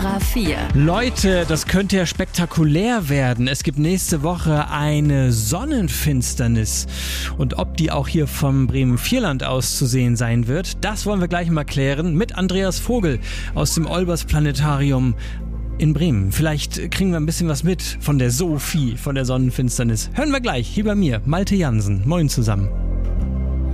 Extra 4. Leute, das könnte ja spektakulär werden. Es gibt nächste Woche eine Sonnenfinsternis. Und ob die auch hier vom Bremen-Vierland aus zu sehen sein wird, das wollen wir gleich mal klären mit Andreas Vogel aus dem Olbers-Planetarium in Bremen. Vielleicht kriegen wir ein bisschen was mit von der Sophie, von der Sonnenfinsternis. Hören wir gleich hier bei mir, Malte Jansen. Moin zusammen.